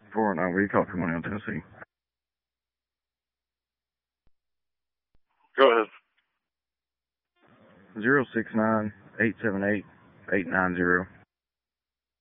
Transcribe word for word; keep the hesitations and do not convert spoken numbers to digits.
four nine, we call from Monell, Tennessee. Go ahead. Zero six nine eight seven eight eight nine zero.